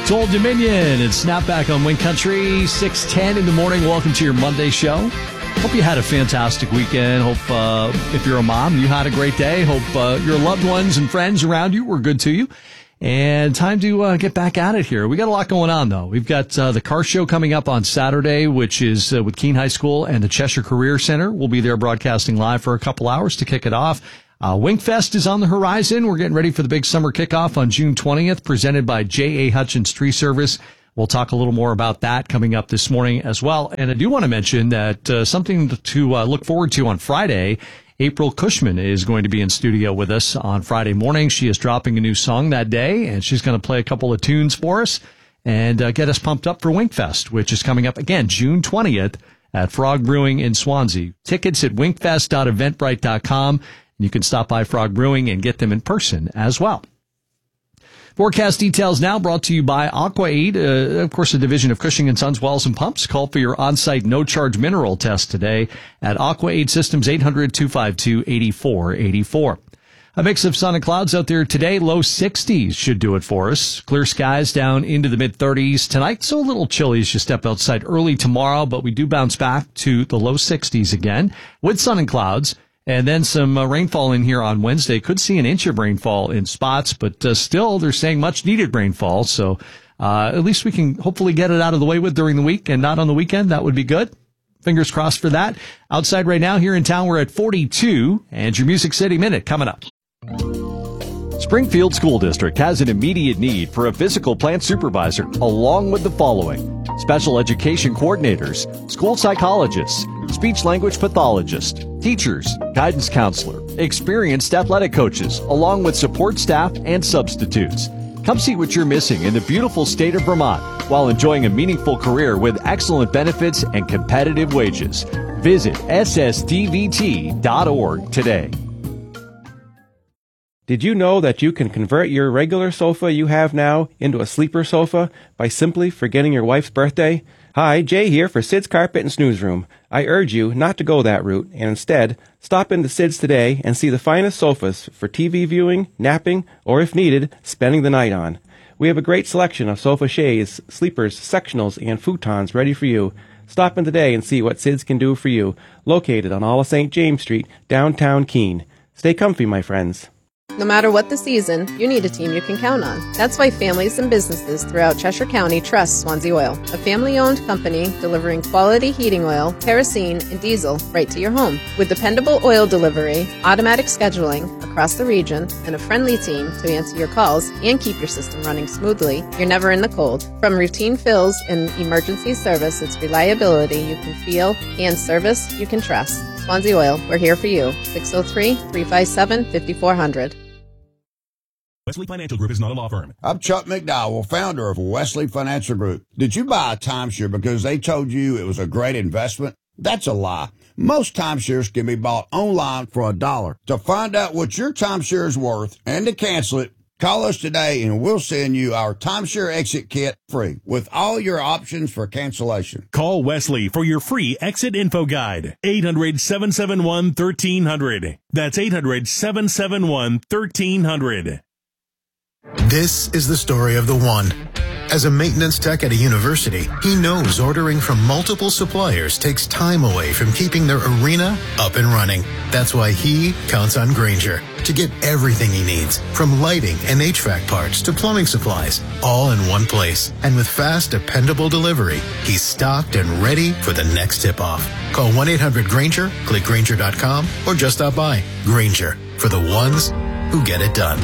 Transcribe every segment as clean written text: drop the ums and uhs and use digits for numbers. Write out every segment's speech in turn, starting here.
It's Old Dominion and Snapback on Wing Country, 6:10 in the morning. Welcome to your Monday show. Hope you had a fantastic weekend. Hope if you're a mom, you had a great day. Hope your loved ones and friends around you were good to you. And time to get back at it here. We got a lot going on, though. We've got the car show coming up on Saturday, which is with Keene High School and the Cheshire Career Center. We'll be there broadcasting live for a couple hours to kick it off. Wingfest is on the horizon. We're getting ready for the big summer kickoff on June 20th, presented by J.A. Hutchins Tree Service. We'll talk a little more about that coming up this morning as well. And I do want to mention that something to look forward to on Friday. April Cushman is going to be in studio with us on Friday morning. She is dropping a new song that day, and she's going to play a couple of tunes for us and get us pumped up for Wingfest, which is coming up again June 20th at Frog Brewing in Swansea. Tickets at wingfest.eventbrite.com. You can stop by Frog Brewing and get them in person as well. Forecast details now brought to you by AquaAid, of course, a division of Cushing & Sons Wells and Pumps. Call for your on-site no-charge mineral test today at AquaAid Systems 800-252-8484. A mix of sun and clouds out there today. Low 60s should do it for us. Clear skies down into the mid-30s tonight. So a little chilly as you step outside early tomorrow, but we do bounce back to the low 60s again with sun and clouds. And then some rainfall in here on Wednesday. Could see an inch of rainfall in spots, but still they're saying much needed rainfall. So at least we can hopefully get it out of the way with during the week and not on the weekend. That would be good. Fingers crossed for that. Outside right now here in town, we're at 42. And your Music City Minute coming up. Springfield School District has an immediate need for a physical plant supervisor along with the following: special education coordinators, school psychologists, speech-language pathologist, teachers, guidance counselor, experienced athletic coaches, along with support staff and substitutes. Come see what you're missing in the beautiful state of Vermont while enjoying a meaningful career with excellent benefits and competitive wages. Visit ssdvt.org today. Did you know that you can convert your regular sofa you have now into a sleeper sofa by simply forgetting your wife's birthday? Hi, Jay here for Sid's Carpet and Snooze Room. I urge you not to go that route and instead stop into Sid's today and see the finest sofas for TV viewing, napping, or if needed, spending the night on. We have a great selection of sofa shades, sleepers, sectionals, and futons ready for you. Stop in today and see what Sid's can do for you. Located on all of St. James Street, downtown Keene. Stay comfy, my friends. No matter what the season, you need a team you can count on. That's why families and businesses throughout Cheshire County trust Swansea Oil, a family-owned company delivering quality heating oil, kerosene, and diesel right to your home. With dependable oil delivery, automatic scheduling across the region, and a friendly team to answer your calls and keep your system running smoothly, you're never in the cold. From routine fills and emergency service, it's reliability you can feel and service you can trust. Swansea Oil, we're here for you. 603-357-5400. Wesley Financial Group is not a law firm. I'm Chuck McDowell, founder of Wesley Financial Group. Did you buy a timeshare because they told you it was a great investment? That's a lie. Most timeshares can be bought online for $1. To find out what your timeshare is worth and to cancel it, call us today and we'll send you our timeshare exit kit free with all your options for cancellation. Call Wesley for your free exit info guide. 800-771-1300. That's 800-771-1300. This is the story of the one. As a maintenance tech at a university, he knows ordering from multiple suppliers takes time away from keeping their arena up and running. That's why he counts on Grainger to get everything he needs, from lighting and HVAC parts to plumbing supplies, all in one place. And with fast, dependable delivery, he's stocked and ready for the next tip-off. Call 1-800-GRAINGER, click Grainger.com, or just stop by. Grainger, for the ones who get it done.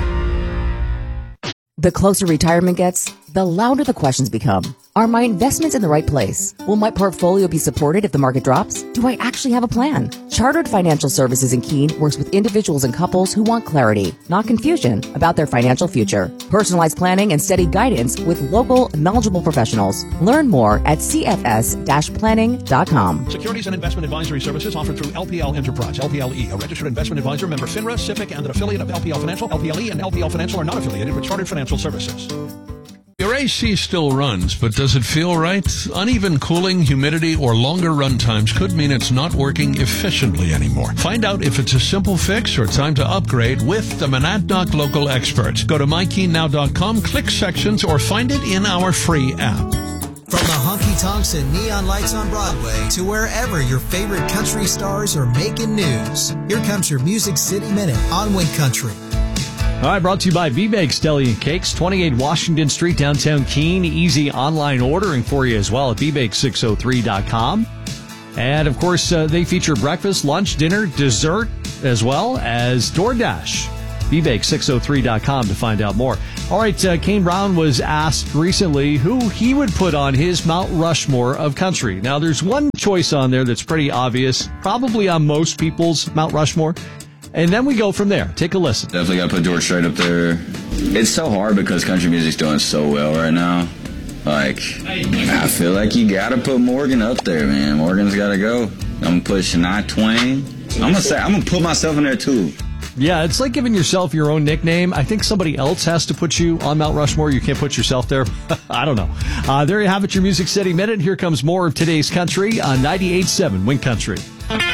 The closer retirement gets, the louder the questions become. Are my investments in the right place? Will my portfolio be supported if the market drops? Do I actually have a plan? Chartered Financial Services in Keene works with individuals and couples who want clarity, not confusion, about their financial future. Personalized planning and steady guidance with local, knowledgeable professionals. Learn more at cfs-planning.com. Securities and investment advisory services offered through LPL Enterprise, LPLE, a registered investment advisor, member FINRA, SIPC, and an affiliate of LPL Financial. LPLE and LPL Financial are not affiliated with Chartered Financial Services. Your AC still runs, but does it feel right? Uneven cooling, humidity, or longer run times could mean it's not working efficiently anymore. Find out if it's a simple fix or time to upgrade with the Monadnock local experts. Go to MyKeyNow.com, click sections, or find it in our free app. From the honky-tonks and neon lights on Broadway to wherever your favorite country stars are making news, here comes your Music City Minute on Win Country. All right, brought to you by V-Bakes Deli and Cakes, 28 Washington Street, downtown Keene. Easy online ordering for you as well at vbakes603.com. And, of course, they feature breakfast, lunch, dinner, dessert, as well as DoorDash. vbakes603.com to find out more. All right, Kane Brown was asked recently who he would put on his Mount Rushmore of country. Now, there's one choice on there that's pretty obvious, probably on most people's Mount Rushmore. And then we go from there. Take a listen. Definitely got to put George Strait up there. It's so hard because country music's doing so well right now. Like, I feel like you got to put Morgan up there, man. Morgan's got to go. I'm going to put Shania Twain. I'm going to put myself in there, too. Yeah, it's like giving yourself your own nickname. I think somebody else has to put you on Mount Rushmore. You can't put yourself there. I don't know. There you have it, your Music City Minute. Here comes more of today's country on 98.7 Win Country.